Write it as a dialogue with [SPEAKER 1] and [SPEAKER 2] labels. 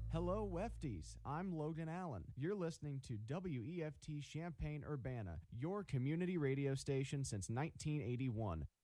[SPEAKER 1] Hello, Wefties. I'm Logan Allen. You're listening to WEFT Champaign-Urbana, your community radio station since 1981.